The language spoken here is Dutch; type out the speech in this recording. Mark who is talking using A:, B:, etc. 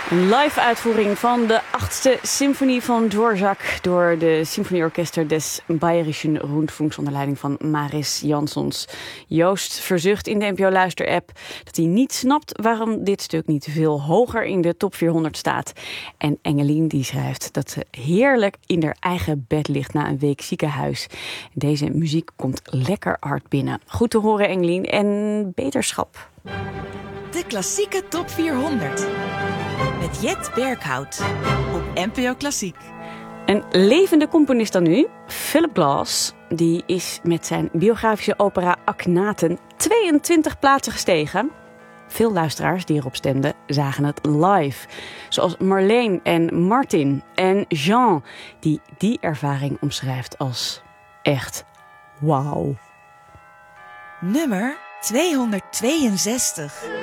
A: Een live uitvoering van de 8e symfonie van Dvorak door de Symfonieorchester des Bayerischen Rundfunks onder leiding van Maris Jansons. Joost verzucht in de NPO Luister-app dat hij niet snapt waarom dit stuk niet veel hoger in de top 400 staat. En Engelien die schrijft dat ze heerlijk in haar eigen bed ligt na een week ziekenhuis. Deze muziek komt lekker hard binnen. Goed te horen, Engelien, en beterschap.
B: De klassieke top 400. Met Jet Berghout op NPO Klassiek.
A: Een levende componist dan nu, Philip Glass, die is met zijn biografische opera Akhenaten 22 plaatsen gestegen. Veel luisteraars die erop stemden zagen het live. Zoals Marleen en Martin en Jean, die ervaring omschrijft als echt wauw.
B: Nummer 262.